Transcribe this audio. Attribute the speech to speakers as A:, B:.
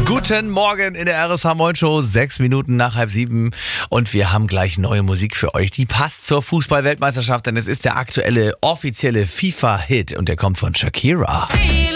A: Guten Morgen in der RSH Moin Show, 6 Minuten nach 6:30 und wir haben gleich neue Musik für euch, die passt zur Fußball-Weltmeisterschaft, denn es ist der aktuelle offizielle FIFA-Hit und der kommt von Shakira.